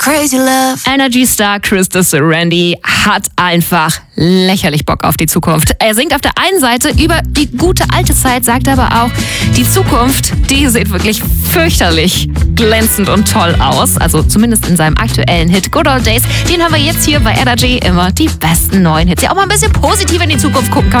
Crazy Love. Energy-Star Chris Randy hat einfach lächerlich Bock auf die Zukunft. Er singt auf der einen Seite über die gute alte Zeit, sagt aber auch, die Zukunft, die sieht wirklich fürchterlich glänzend und toll aus. Also zumindest in seinem aktuellen Hit Good Old Days. Den haben wir jetzt hier bei Energy, immer die besten neuen Hits. Ja, auch mal ein bisschen positiv in die Zukunft gucken kann